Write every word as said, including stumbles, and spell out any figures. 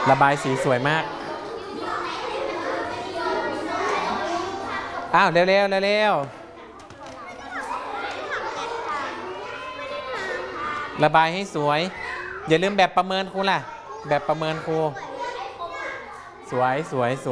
ระบายสีสวยมากอ้าวเร็วๆเร็วๆระบายให้สวยอย่าลืมแบบประเมินครูล่ะแบบประเมินครูสวยสวยสวย